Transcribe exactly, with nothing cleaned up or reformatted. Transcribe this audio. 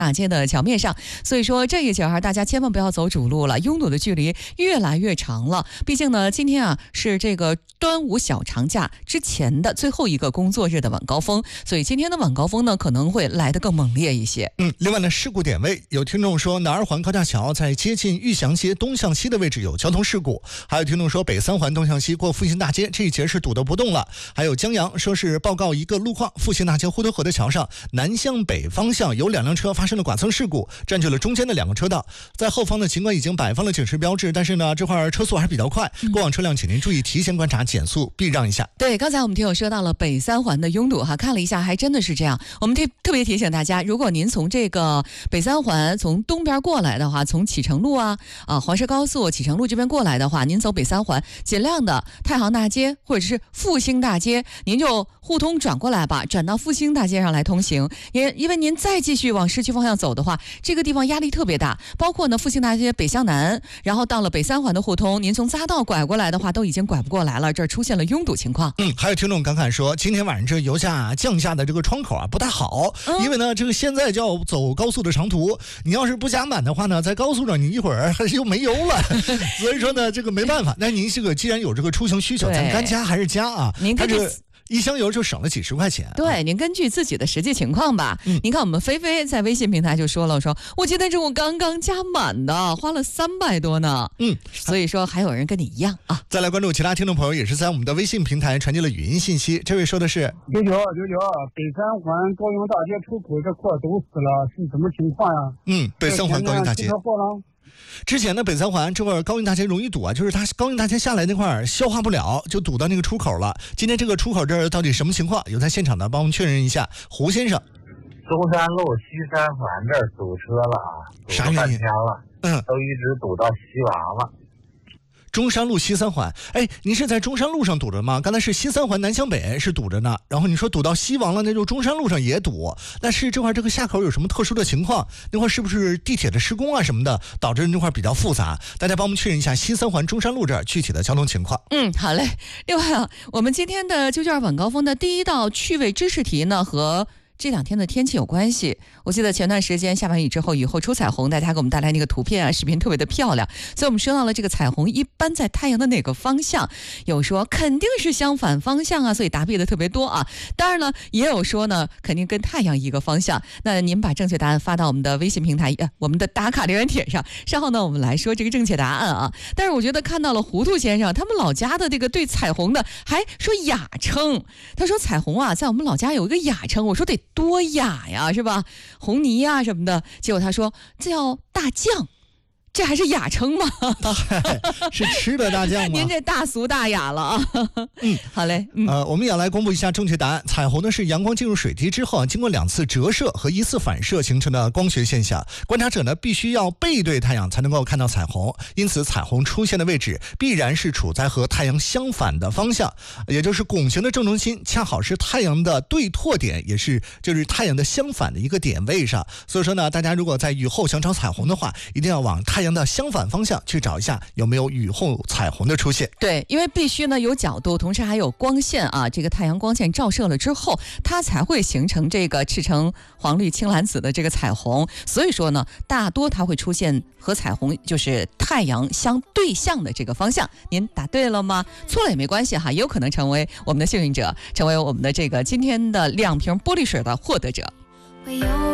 大街的桥面上。所以说这一节儿大家千万不要走主路了，拥堵的距离越来越长了。毕竟呢，今天啊是这个端午小长假之前的最后一个工作日的晚高峰，所以今天的晚高峰呢可能会来得更猛烈一些。 嗯，另外呢，事故点位有听众说南二环高架桥在接近玉祥街东向西的位置有交通事故，还有听众说北三环东向西过复兴大街这一节是堵得不动了，还有江阳说是报告一个路况，复兴大街呼德河的桥上南向北方向有两辆车发生了剐蹭事故，占据了中间的两个车道，在后方呢尽管已经摆放了警示标志，但是呢这块车速还是比较快，过往车辆请您注意提前观察，减速避让一下。 对，刚才我们听友说到了北三环的拥堵哈，看了一下还真的是这样。我们特特别提醒大家，如果您从这个北三环从东边过来的话，从启程路啊啊黄石高速启程路这边过来的话，您走北三环，尽量的太行大街或者是复兴大街，您就互通转过来吧，转到复兴大街上来通行。因因为您再继续往市区方向走的话，这个地方压力特别大，包括呢复兴大街北向南，然后到了北三环的互通，您从匝道拐过来的话，都已经拐不过来了，这儿出现了拥堵情况。 嗯，还有听众感慨说，今天晚上这油价降价的这个窗口啊不太好，嗯、因为呢这个现在就要走高速的长途，你要是不加满的话呢，在高速上你一会儿又没油了，所以说呢这个没办法。那您这个既然有这个出行需求，咱该加还是加啊？ 您看这一箱油就省了几十块钱、啊。 对，您根据自己的实际情况吧。嗯，您看我们菲菲在微信平台就说了，说我今天中午刚刚加满的，花了三百多呢。嗯，所以说还有人跟你一样啊。 再来关注其他听众朋友，也是在我们的微信平台传递了语音信息。这位说的是九九九九，北三环高阳大街出口这块堵死了，是什么情况呀？ 嗯，北三环高阳大街。之前的北三环这块高运大街容易堵啊，就是它高运大街下来那块消化不了，就堵到那个出口了。今天这个出口这儿到底什么情况？有在现场的帮我们确认一下。胡先生， 中山路西三环这儿堵车了啊， 啥原因？ 了，嗯，都一直堵到西王了。 中山路西三环，哎，您是在中山路上堵着吗？刚才是西三环南向北是堵着呢，然后你说堵到西王了，那就中山路上也堵。那是这块这个下口有什么特殊的情况？那块是不是地铁的施工啊什么的，导致这块比较复杂？大家帮我们确认一下西三环中山路这儿具体的交通情况。 嗯，好嘞。另外啊，我们今天的九九二晚高峰的第一道趣味知识题呢，和这两天的天气有关系。我记得前段时间下完雨之后，雨后出彩虹，大家给我们带来那个图片啊视频特别的漂亮，所以我们说到了这个彩虹一般在太阳的哪个方向，有说肯定是相反方向啊，所以答对的特别多啊。当然了，也有说呢肯定跟太阳一个方向。那您把正确答案发到我们的微信平台、呃、我们的打卡留言帖上，稍后呢我们来说这个正确答案啊。但是我觉得看到了糊涂先生他们老家的这个对彩虹的还说雅称，他说彩虹啊在我们老家有一个雅称，我说得多雅呀，是吧？红泥呀、啊、什么的，结果他说这叫大酱，这还是雅称吗？ 是吃的大酱吗？ 您这大俗大雅了啊！嗯，好嘞。嗯、 呃，我们也来公布一下正确答案。彩虹呢是阳光进入水滴之后啊，经过两次折射和一次反射形成的光学现象。观察者呢必须要背对太阳才能够看到彩虹，因此彩虹出现的位置必然是处在和太阳相反的方向，也就是拱形的正中心恰好是太阳的对拓点，也是就是太阳的相反的一个点位上。所以说呢，大家如果在雨后想找彩虹的话，一定要往太阳的相反方向去找一下有没有雨后彩虹的出现。 对，因为必须呢有角度，同时还有光线啊，这个太阳光线照射了之后，它才会形成这个赤橙黄绿青蓝紫的这个彩虹。所以说呢，大多它会出现和彩虹就是太阳相对向的这个方向。您答对了吗？错了也没关系哈，也有可能成为我们的幸运者，成为我们的这个今天的两瓶玻璃水的获得者。